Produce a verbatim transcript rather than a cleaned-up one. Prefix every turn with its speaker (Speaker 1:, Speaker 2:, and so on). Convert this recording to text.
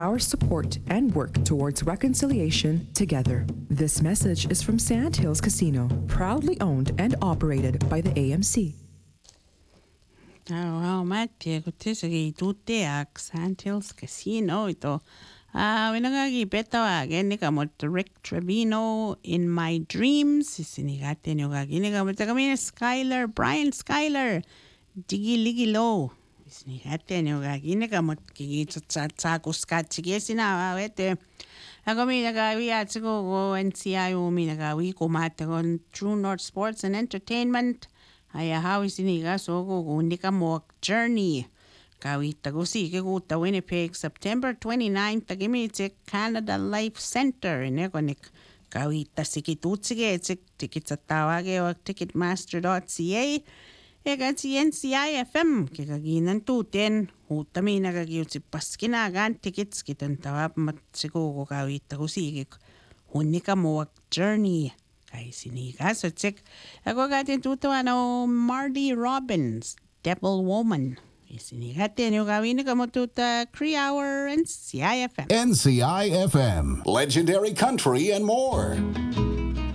Speaker 1: our support and work towards reconciliation together. This message is from Sand Hills Casino, proudly owned and operated by the A M C.
Speaker 2: Wow, Mattia, kutisagi tuteak Sand Hills Casino ito. Ah, winangagi betawagen ni kamot Rick Trevino in my dreams. Sinigate niyo gagi ni kamot kami Skyler, Brian Skyler. Digi ligi low. Sinigate niyo gagi ni kamot kigi sa kuskat sige sinawa wete. Ako mi nagawi at siguro N C I O mi nagawi kumata kon True North Sports and Entertainment. Ay hawi siniga so ko hindi ka mo journey. Kawita ko si kikuta Winnipeg September twenty-ninth tagimitik Canada Life Center ne konik kawita sikitut sige sik ticket sa tawage o ticketmaster dot c a ega si N C I F M kikaginan tuten hutami nagagiyot si paskinagan tickets kitan tawap mat siguro kawita ko si huni ka mo journey kay siniga so sik ako gatin tutuwa no Marty Robbins Devil Woman. Isinigate niyo gawin na kamututa Cree Hour N C I F M.
Speaker 3: N C I F M, Legendary Country and more.